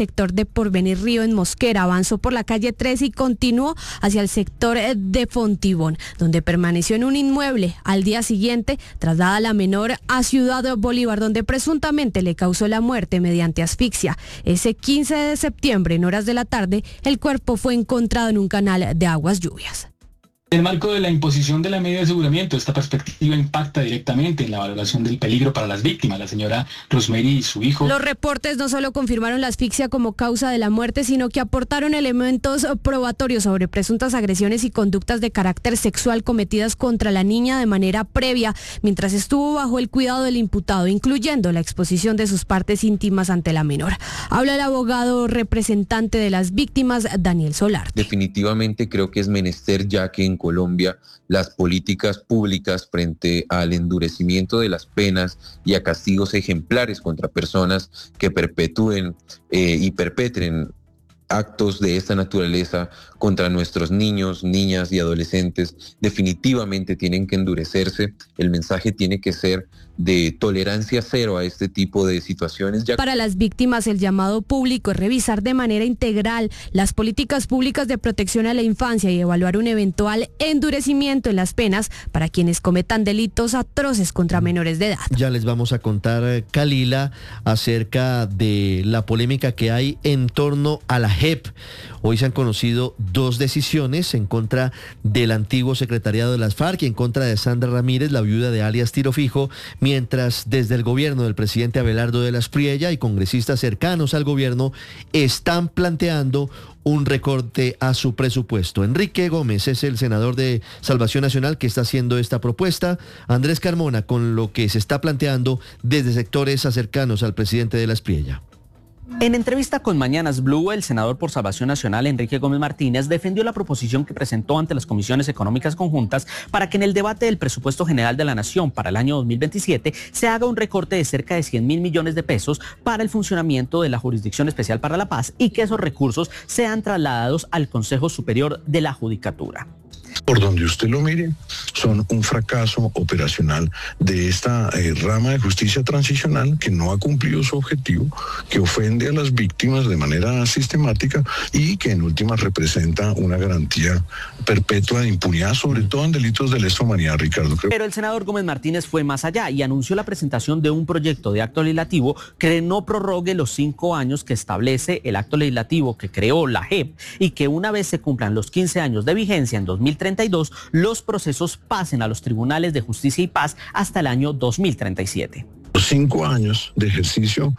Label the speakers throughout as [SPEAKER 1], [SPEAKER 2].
[SPEAKER 1] sector de Porvenir Río en Mosquera, avanzó por la calle 3 y continuó hacia el sector de Fontibón, donde permaneció en un inmueble. Al día siguiente, traslada a la menor a Ciudad Bolívar, donde presuntamente le causó la muerte mediante asfixia. Ese 15 de septiembre, en horas de la tarde, el cuerpo fue encontrado en un canal de aguas lluvias.
[SPEAKER 2] En el marco de la imposición de la medida de aseguramiento, esta perspectiva impacta directamente en la valoración del peligro para las víctimas, la señora Rosemary y su hijo.
[SPEAKER 1] Los reportes no solo confirmaron la asfixia como causa de la muerte, sino que aportaron elementos probatorios sobre presuntas agresiones y conductas de carácter sexual cometidas contra la niña de manera previa, mientras estuvo bajo el cuidado del imputado, incluyendo la exposición de sus partes íntimas ante la menor. Habla el abogado representante de las víctimas, Daniel Solarte.
[SPEAKER 3] Definitivamente creo que es menester, ya que en Colombia las políticas públicas frente al endurecimiento de las penas y a castigos ejemplares contra personas que perpetúen y perpetren actos de esta naturaleza contra nuestros niños, niñas y adolescentes definitivamente tienen que endurecerse. El mensaje tiene que ser de tolerancia cero a este tipo de situaciones.
[SPEAKER 1] Para las víctimas, el llamado público es revisar de manera integral las políticas públicas de protección a la infancia y evaluar un eventual endurecimiento en las penas para quienes cometan delitos atroces contra menores de edad.
[SPEAKER 4] Ya les vamos a contar, Kalila, acerca de la polémica que hay en torno a la JEP. Hoy se han conocido dos decisiones en contra del antiguo secretariado de las FARC y en contra de Sandra Ramírez, la viuda de alias Tiro Fijo, mientras desde el gobierno del presidente Abelardo de la Espriella y congresistas cercanos al gobierno están planteando un recorte a su presupuesto. Enrique Gómez es el senador de Salvación Nacional que está haciendo esta propuesta. Andrés Carmona, con lo que se está planteando desde sectores cercanos al presidente de la Espriella.
[SPEAKER 5] En entrevista con Mañanas Blue, el senador por Salvación Nacional, Enrique Gómez Martínez, defendió la proposición que presentó ante las comisiones económicas conjuntas para que en el debate del presupuesto general de la Nación para el año 2027 se haga un recorte de cerca de 100.000 millones de pesos para el funcionamiento de la Jurisdicción Especial para la Paz y que esos recursos sean trasladados al Consejo Superior de la Judicatura.
[SPEAKER 6] Por donde usted lo mire, son un fracaso operacional de esta rama de justicia transicional que no ha cumplido su objetivo, que ofende a las víctimas de manera sistemática y que en últimas representa una garantía perpetua de impunidad, sobre todo en delitos de lesa humanidad, Ricardo.
[SPEAKER 5] Pero el senador Gómez Martínez fue más allá y anunció la presentación de un proyecto de acto legislativo que no prorrogue los 5 años que establece el acto legislativo que creó la JEP y que una vez se cumplan los 15 años de vigencia en 2032, los procesos pasen a los tribunales de justicia y paz hasta el año 2037.
[SPEAKER 6] Los 5 años de ejercicio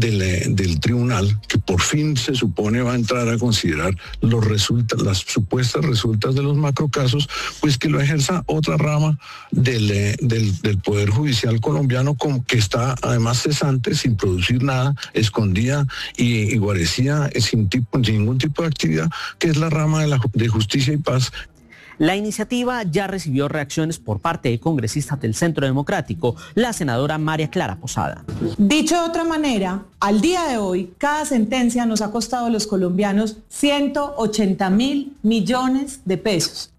[SPEAKER 6] del tribunal, que por fin se supone va a entrar a considerar las supuestas resultas de los macrocasos, pues que lo ejerza otra rama del Poder Judicial colombiano, que está además cesante, sin producir nada, escondida y guarecida, sin ningún tipo de actividad, que es la rama de Justicia y Paz.
[SPEAKER 5] La iniciativa ya recibió reacciones por parte de congresistas del Centro Democrático, la senadora María Clara Posada.
[SPEAKER 7] Dicho de otra manera, al día de hoy, cada sentencia nos ha costado a los colombianos 180.000 millones de pesos.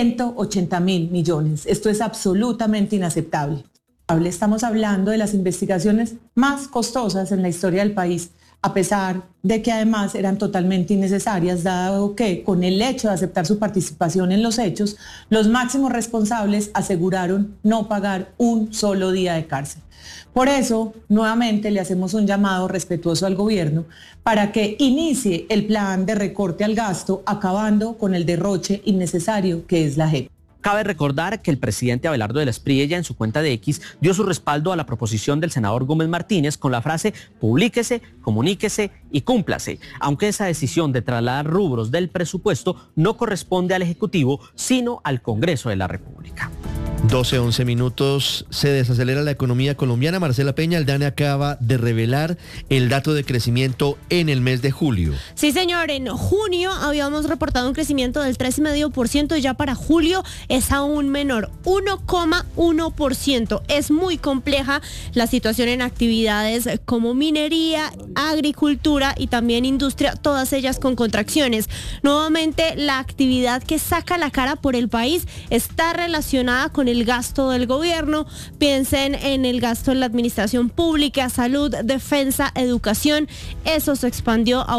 [SPEAKER 7] 180.000 millones. Esto es absolutamente inaceptable. Estamos hablando de las investigaciones más costosas en la historia del país, a pesar de que además eran totalmente innecesarias, dado que con el hecho de aceptar su participación en los hechos, los máximos responsables aseguraron no pagar un solo día de cárcel. Por eso, nuevamente le hacemos un llamado respetuoso al gobierno para que inicie el plan de recorte al gasto, acabando con el derroche innecesario que es la JEP.
[SPEAKER 5] Cabe recordar que el presidente Abelardo de la Espriella en su cuenta de X dio su respaldo a la proposición del senador Gómez Martínez con la frase publíquese, comuníquese y cúmplase, aunque esa decisión de trasladar rubros del presupuesto no corresponde al Ejecutivo, sino al Congreso de la República.
[SPEAKER 4] 12:11 minutos, se desacelera la economía colombiana. Marcela Peña, el DANE acaba de revelar el dato de crecimiento en el mes de julio.
[SPEAKER 1] Sí, señor, en junio habíamos reportado un crecimiento del 3,5% y ya para julio es aún menor, 1,1%. Es muy compleja la situación en actividades como minería, agricultura y también industria, todas ellas con contracciones. Nuevamente, la actividad que saca la cara por el país está relacionada con el
[SPEAKER 8] el gasto del gobierno, piensen en el gasto en la administración pública, salud, defensa, educación. Eso se expandió a